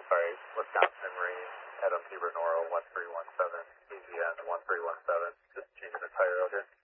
sorry, Wisconsin Marine, Adam Huber Noro 1317, AGN 1317, just changing the tire out here.